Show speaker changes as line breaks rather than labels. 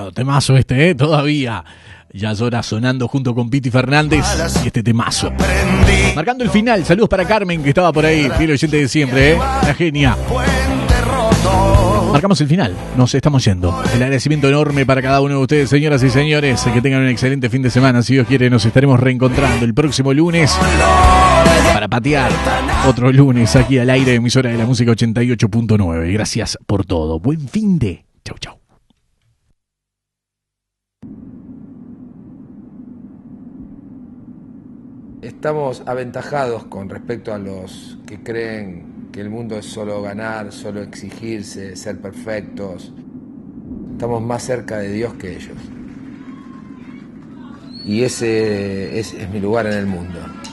Bueno, temazo este, todavía. Ya Llora sonando junto con Piti Fernández y este temazo. Marcando el final, saludos para Carmen que estaba por ahí, fiel oyente de siempre, la genia. Marcamos el final, nos estamos yendo. El agradecimiento enorme para cada uno de ustedes, señoras y señores. Que tengan un excelente fin de semana. Si Dios quiere, nos estaremos reencontrando el próximo lunes para patear otro lunes aquí al aire, emisora de la música 88.9. Gracias por todo. Buen fin de. Chau, chau.
Estamos aventajados con respecto a los que creen que el mundo es solo ganar, solo exigirse, ser perfectos. Estamos más cerca de Dios que ellos. Y ese es mi lugar en el mundo.